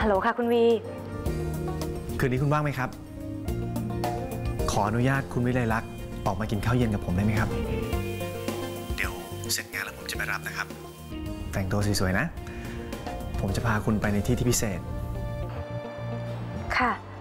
ฮัลโหลค่ะคุณวีคืนนี้คุณว่างไหมครับขออนุญาตคุณวิไลลักษณ์ออกมากินข้าวเย็นกับผมได้ไหมครับเดี๋ยวเสร็จงานแล้วผมจะไปรับนะครับแต่งตัวสวยๆนะผมจะพาคุณไปในที่ที่พิเศษค่ะ